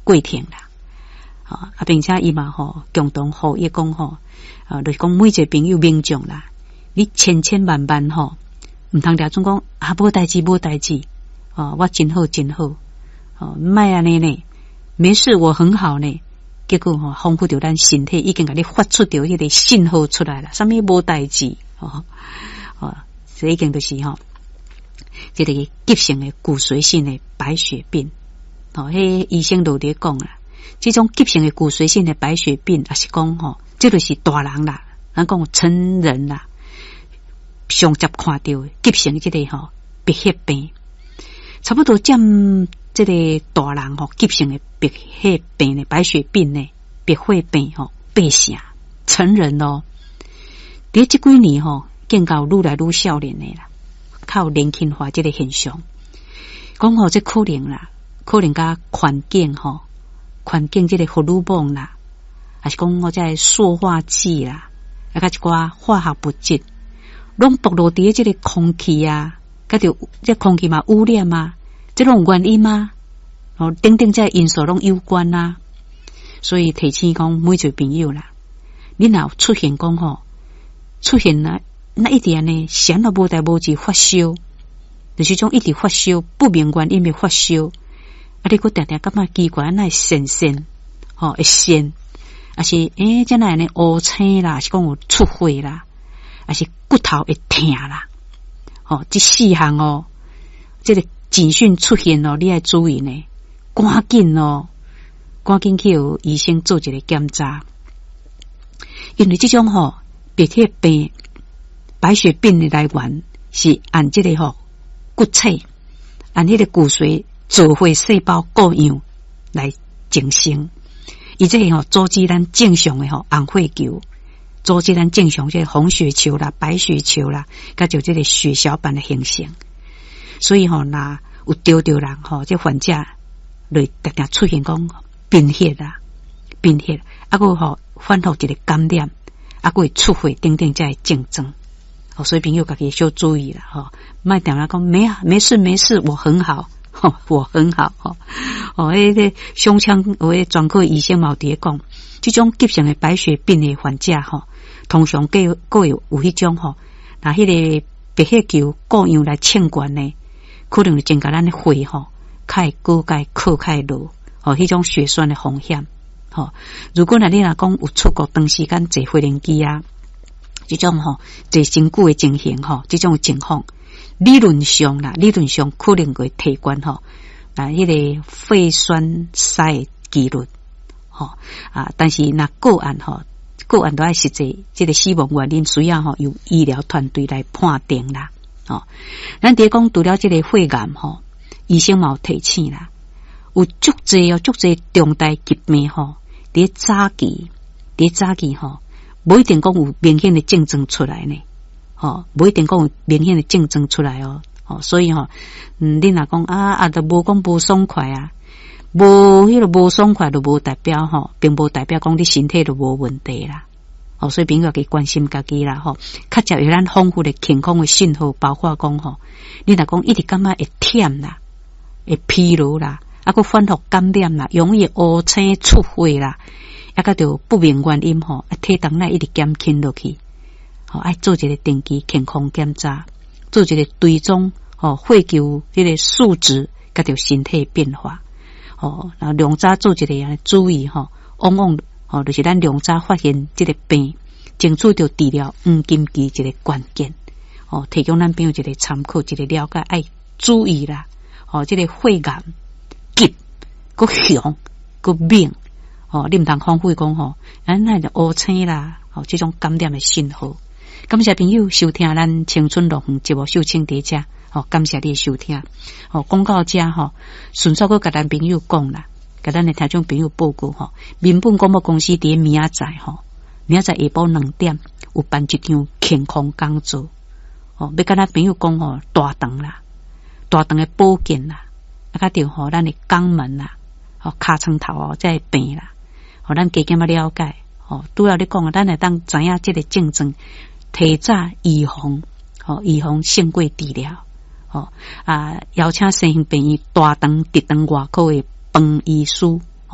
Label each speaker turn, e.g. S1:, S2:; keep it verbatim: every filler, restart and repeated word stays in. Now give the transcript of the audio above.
S1: 过程啦。啊，并且伊嘛吼共同呼吁讲吼，啊，就是讲每一个朋友民众啦，你千千万万吼，毋通俩总讲啊无代志无代志，哦，我真好真好，哦，莫安尼呢，没事，我很好呢。结果吼，丰富着咱身体已经甲你发出着迄个信号出来了，啥物无代志哦，哦，这已经就是吼，这个急性的骨髓性的白血病，哦，迄医生都伫讲啦。这种急性的骨髓性的白血病，也是讲吼，这就是大人啦，咱讲成人啦，上接看到的急性这个吼白血病，差不多占这个大人吼急性的白血病的白血病呢，白血病吼八成成人咯。伫这几年吼，见到愈来愈少年的啦，较年轻化这个现象，讲吼这可能啦，可能甲环境吼。环境这个荷尔蒙啦，还是讲我在塑化剂啦，啊，甲一寡化学物质，拢暴露伫这个空气啊，甲着这空气嘛污染啊，这种原因吗？哦，等等这因素拢有关啊。所以提醒讲每一个朋友啦，你若有出现讲吼，出现啦，那一点呢，想到无代无志发烧，就是种一直发烧，不明原因的发烧。啊！你佫定定感觉奇怪，那神神吼会神，啊是诶，怎奈呢？乌青啦，是讲有出血啦，啊是骨头会痛啦，吼、哦，这四项哦，这个警讯出现哦，你要注意呢，赶紧哦，赶紧去有医生做一个检查，因为这种吼、哦、白血病、白血病的来源是按这个吼、哦、骨髓，按迄个骨髓。做血细胞各样来形成，伊这个吼阻止咱正常的吼红血球，阻止咱正常这个红血球啦、白血球啦，甲就这个血小板的形成。所以吼，那有丢丢人吼，这患者类常常出现讲贫血啦、贫血，啊个吼反复一个感染，啊个会出血等等这些症状。哦，所以朋友家己小注意啦，吼，莫定啦讲没啊，没事没事，我很好。哦，我很好哦，哦，迄个胸腔有迄专科医生嘛有伫讲，这种急性的白血病的患者吼，通常各有各有有迄种吼，那迄个白血球各样来欠管呢，可能就增加咱的血吼，较会高钙靠较落，哦，迄种血栓的风险，吼、哦，如果若你若讲有出国长时间坐飞轮机啊，这种吼坐身躯的情形吼，这种情况。理论上啦，理论上可能会提悬吼，啊，迄、那个肺栓塞的几率，吼啊，但是那个案吼，个案都要实际，这个死亡原因需要吼由医疗团队来判定啦，哦，咱伫讲除了这个肺癌吼，医生嘛有提醒啦，有足济哦，足济重大疾病吼，伫早期，伫早期吼，无一定讲有明显的症状出来呢。哦，不一定讲有明显的症状出来哦，哦，所以吼，嗯，你若讲啊啊，都无讲无爽快啊，无迄个无爽快，就无代表吼，并无代表讲你身体就无问题啦。哦，所以朋友可以关心家己啦，吼，较接有咱丰富的健康的信号，包括讲吼，你若讲一直感觉会忝啦，会疲劳啦，啊，个反复感染啦，容易乌青出血啦，啊个就不明原因吼，啊，体重呢一直减轻落去。哦，爱做一个定期健康检查，做一个追踪哦，血球迄个数值，甲着身体变化哦，然后量早做一个注意吼，往往哦，就是咱量早发现这个病，争取着治疗黄金期一个关键哦，提供咱朋友一个参考，一个了解，爱注意啦哦，这个肺癌急，个凶个明哦，你唔通荒废讲吼，咱那就乌青啦，哦，这种感染的信号。感谢朋友收听咱青春乐园节目秀清伫遮，哦，感谢你的收听，哦，广告遮吼，顺续个甲咱朋友讲啦，甲咱的听众朋友报告吼，民本广播公司伫明仔载吼，明仔载下晡两点有办一场健康讲座，哦，要甲咱朋友讲吼，大肠啦，大肠的保健啦，啊，甲着吼咱的肛门啦，哦，尻川头哦，这病啦，哦，咱加减啊了解，哦，拄要你讲啊，咱会当知影这个症状。提早预防，哦，预防胜过治疗，哦啊，邀请生病于大肠直肠外科的饭医师